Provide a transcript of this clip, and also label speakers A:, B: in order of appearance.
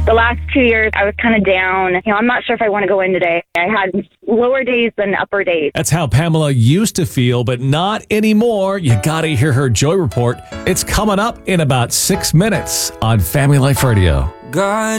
A: The last 2 years, I was kind of down. I'm not sure if I want to go in today. I had lower days than upper days.
B: That's how Pamela used to feel, but not anymore. You got to hear her Joy Report. It's coming up in about 6 minutes on Family Life Radio.
C: God